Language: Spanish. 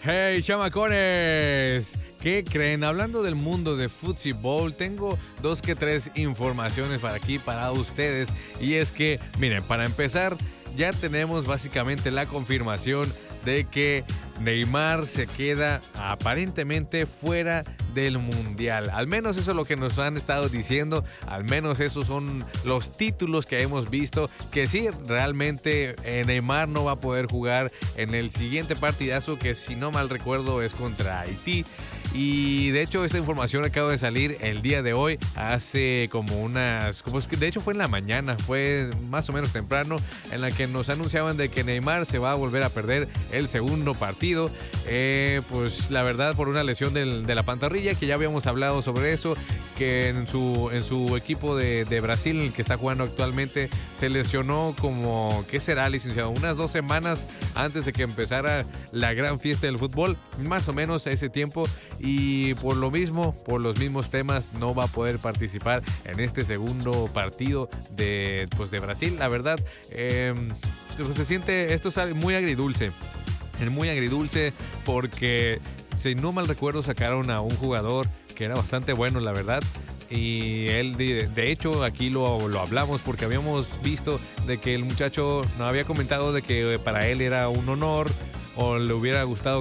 Hey, chamacones, ¿qué creen? Hablando del mundo de fútbol, tengo dos que tres informaciones para aquí para ustedes. Y es que, miren, para empezar, ya tenemos básicamente la confirmación de que Neymar se queda aparentemente fuera del Mundial. Al menos eso es lo que nos han estado diciendo, al menos esos son los títulos que hemos visto, que sí, realmente Neymar no va a poder jugar en el siguiente partidazo, que si no mal recuerdo es contra Haití. Y de hecho esta información acaba de salir el día de hoy, hace como de hecho fue en la mañana, fue más o menos temprano, en la que nos anunciaban de que Neymar se va a volver a perder el segundo partido, pues la verdad por una lesión de la pantorrilla, que ya habíamos hablado sobre eso, que en su equipo de Brasil, el que está jugando actualmente, se lesionó como, ¿qué será, licenciado? Unas 2 semanas antes de que empezara la gran fiesta del fútbol, más o menos a ese tiempo, y por lo mismo, por los mismos temas, no va a poder participar en este segundo partido de Brasil. La verdad, pues se siente, esto es muy agridulce, porque si no mal recuerdo sacaron a un jugador que era bastante bueno, la verdad. Y él, de hecho, aquí lo hablamos porque habíamos visto de que el muchacho nos había comentado de que para él era un honor o le hubiera gustado